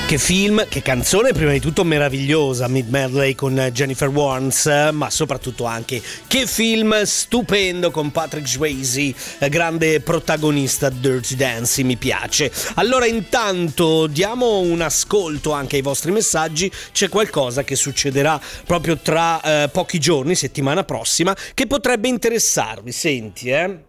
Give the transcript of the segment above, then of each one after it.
Che film, che canzone, prima di tutto meravigliosa, Mid Medley con Jennifer Warnes, ma soprattutto anche che film stupendo con Patrick Swayze, grande protagonista, Dirty Dancing, mi piace. Allora intanto diamo un ascolto anche ai vostri messaggi, c'è qualcosa che succederà proprio tra pochi giorni, settimana prossima, che potrebbe interessarvi, senti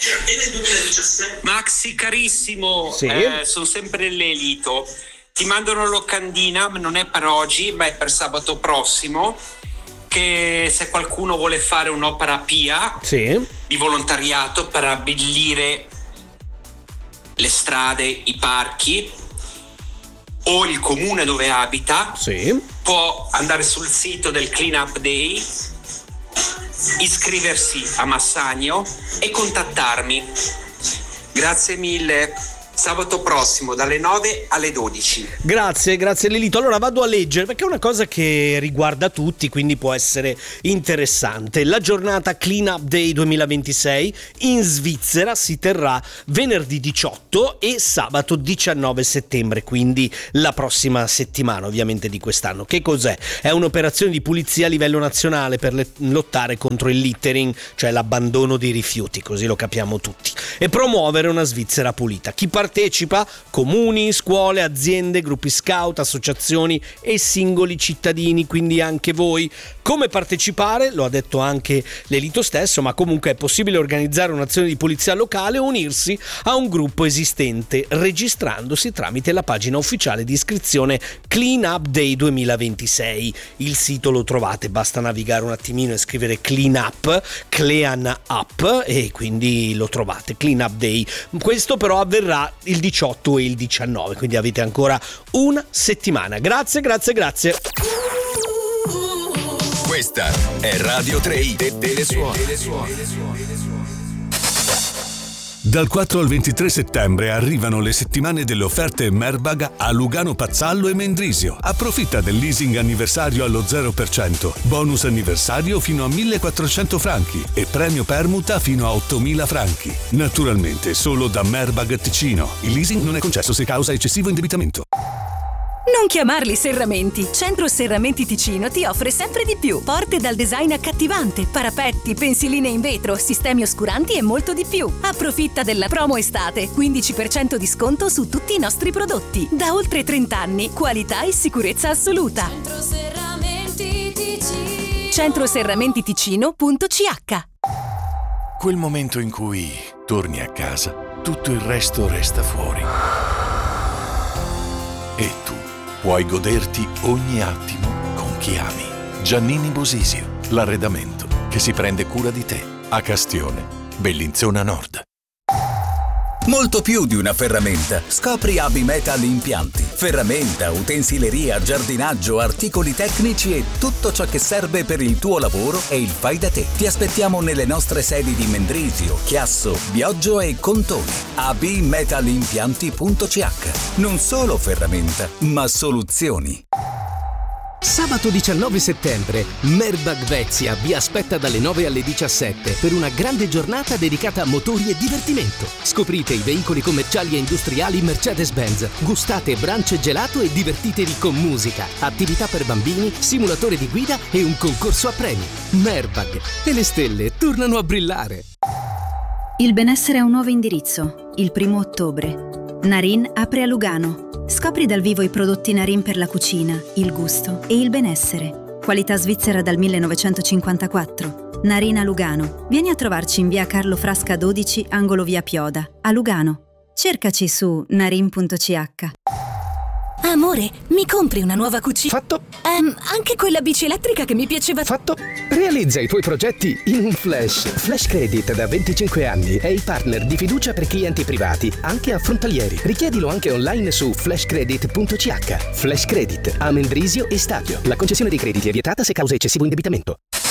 Maxi carissimo, sì. Sono sempre l'Elito. Ti mando una locandina, non è per oggi, ma è per sabato prossimo, che se qualcuno vuole fare un'opera pia di volontariato per abbellire le strade, i parchi o il comune dove abita, può andare sul sito del Clean Up Day, iscriversi a Massagno e contattarmi. Grazie mille. Sabato prossimo dalle 9 alle 12. Grazie Lelito. Allora vado a leggere perché è una cosa che riguarda tutti, quindi può essere interessante. La giornata Clean Up Day 2026 in Svizzera si terrà venerdì 18 e sabato 19 settembre, quindi la prossima settimana ovviamente di quest'anno. Che cos'è? È un'operazione di pulizia a livello nazionale per lottare contro il littering, cioè l'abbandono dei rifiuti, così lo capiamo tutti, e promuovere una Svizzera pulita. Chi partecipa? Comuni, scuole, aziende, gruppi scout, associazioni e singoli cittadini, quindi anche voi. Come partecipare? Lo ha detto anche l'Elito stesso, ma comunque è possibile organizzare un'azione di pulizia locale o unirsi a un gruppo esistente registrandosi tramite la pagina ufficiale di iscrizione Clean Up Day 2026. Il sito lo trovate, basta navigare un attimino e scrivere Clean Up, Clean Up, e quindi lo trovate, Clean Up Day. Questo però avverrà il 18 e il 19, quindi avete ancora una settimana. Grazie. Questa è Radio 3 Telesuoni. Dal 4 al 23 settembre arrivano le settimane delle offerte Merbag a Lugano, Pazzallo e Mendrisio. Approfitta del leasing anniversario allo 0%, bonus anniversario fino a 1.400 franchi e premio permuta fino a 8.000 franchi. Naturalmente solo da Merbag Ticino. Il leasing non è concesso se causa eccessivo indebitamento. Non chiamarli serramenti. Centro Serramenti Ticino ti offre sempre di più. Porte dal design accattivante, parapetti, pensiline in vetro, sistemi oscuranti e molto di più. Approfitta della promo estate. 15% di sconto su tutti i nostri prodotti. Da oltre 30 anni, qualità e sicurezza assoluta. Centro Serramenti Ticino. Centroserramentiticino.ch. Quel momento in cui torni a casa, tutto il resto resta fuori. E tu puoi goderti ogni attimo con chi ami. Giannini Bosisio, l'arredamento che si prende cura di te. A Castione, Bellinzona Nord. Molto più di una ferramenta. Scopri AB Metal Impianti. Ferramenta, utensileria, giardinaggio, articoli tecnici e tutto ciò che serve per il tuo lavoro e il fai da te. Ti aspettiamo nelle nostre sedi di Mendrisio, Chiasso, Bioggio e Contone. abmetalimpianti.ch. Non solo ferramenta, ma soluzioni. Sabato 19 settembre, Merbag Vezia vi aspetta dalle 9 alle 17 per una grande giornata dedicata a motori e divertimento. Scoprite i veicoli commerciali e industriali Mercedes-Benz, gustate brunch gelato e divertitevi con musica, attività per bambini, simulatore di guida e un concorso a premi. Merbag, e le stelle tornano a brillare. Il benessere ha un nuovo indirizzo, il 1° ottobre. Narin apre a Lugano. Scopri dal vivo i prodotti Narin per la cucina, il gusto e il benessere. Qualità svizzera dal 1954. Narin a Lugano. Vieni a trovarci in via Carlo Frasca 12, angolo via Pioda, a Lugano. Cercaci su narin.ch. Amore, mi compri una nuova cucina? Fatto. Anche quella bici elettrica che mi piaceva. Fatto. Realizza i tuoi progetti in un flash. Flash Credit da 25 anni è il partner di fiducia per clienti privati, anche affrontalieri. Richiedilo anche online su flashcredit.ch. Flash Credit a Mendrisio e Stadio. La concessione dei crediti è vietata se causa eccessivo indebitamento.